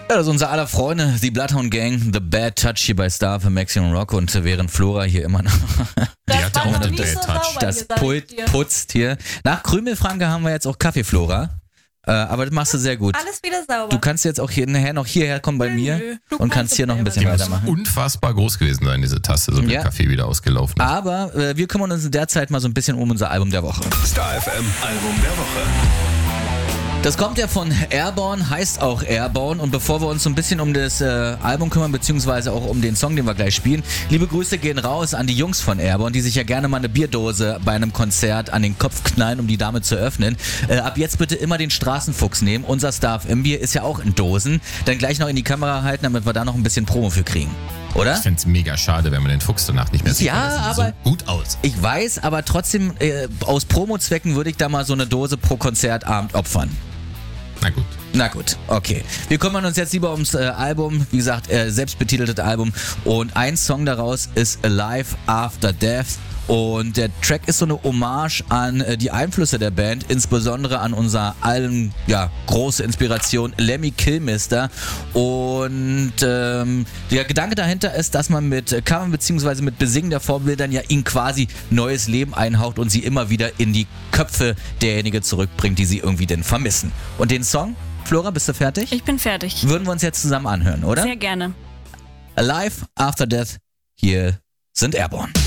Ja, das ist unser aller Freunde, die Bloodhound Gang, The Bad Touch hier bei Star für Maxi und Rock und während Flora hier immer noch Die hat auch den nicht Bad so Touch. sauber. das gesagt, Pult hier. putzt hier. Nach Krümelfranke haben wir jetzt auch Kaffeeflora, aber das machst du sehr gut. Alles wieder sauber. Du kannst jetzt auch hierher kommen bei mir Nö, du und kannst hier noch ein bisschen Die muss weitermachen. unfassbar groß gewesen sein, diese Tasse, so mit Ja. Kaffee wieder ausgelaufen. Aber wir kümmern uns in der Zeit mal so ein bisschen um unser Album der Woche. Star FM Album der Woche. Das kommt ja von Airborne, heißt auch Airborne. Und bevor wir uns so ein bisschen um das Album kümmern, beziehungsweise auch um den Song, den wir gleich spielen, liebe Grüße gehen raus an die Jungs von Airborne, die sich ja gerne mal eine Bierdose bei einem Konzert an den Kopf knallen, um die damit zu öffnen. Ab jetzt bitte immer den Straßenfuchs nehmen. Unser Star FM Bier ist ja auch in Dosen. Dann gleich noch in die Kamera halten, damit wir da noch ein bisschen Promo für kriegen. Oder? Ich fände es mega schade, wenn man den Fuchs danach nicht mehr sieht. Ja, weil das sieht aber- so gut aus. Ich weiß, aber trotzdem, aus Promo-Zwecken würde ich da mal so eine Dose pro Konzertabend opfern. Na gut. Na gut, okay. Wir kümmern uns jetzt lieber ums Album. Wie gesagt, selbstbetiteltes Album. Und ein Song daraus ist Alive After Death. Und der Track ist so eine Hommage an die Einflüsse der Band, insbesondere an unser allen, große Inspiration Lemmy Kilmister. Und der Gedanke dahinter ist, dass man mit Covern bzw. mit Besingen der Vorbildern ja ihnen quasi neues Leben einhaucht und sie immer wieder in die Köpfe derjenige zurückbringt, die sie irgendwie denn vermissen. Und den Song, Flora, bist du fertig? Ich bin fertig. Würden wir uns jetzt zusammen anhören, oder? Sehr gerne. Alive After Death, hier sind Airborne.